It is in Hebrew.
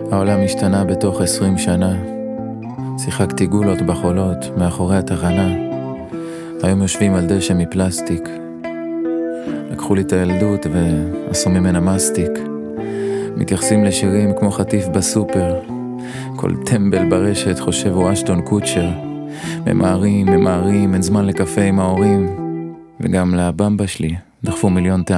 העולם השתנה בתוך 20 שנה. שיחקתי גולות בחולות מאחורי התחנה. היום יושבים על דשא מפלסטיק. לקחו לי את הילדות ועשו ממנה מסטיק. מתייחסים לשירים כמו חטיף בסופר. כל טמבל ברשת חושב הוא אשטון קוצ'ר. ממהרים, אין זמן לקפה עם ההורים. וגם לבמבה שלי דחפו מיליון טעמים.